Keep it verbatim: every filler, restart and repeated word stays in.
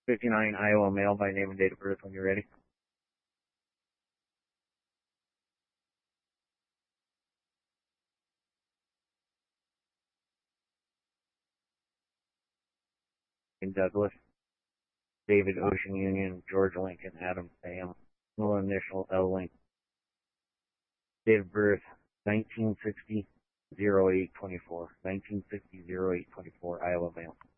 fifty-nine, Iowa male by name and date of birth when you're ready. In Douglas, David Ocean Union, George Lincoln, Adam Sam, full initial L Link. Date of birth, nineteen sixty, oh eight twenty-four. nineteen sixty, oh eight twenty-four, Iowa male.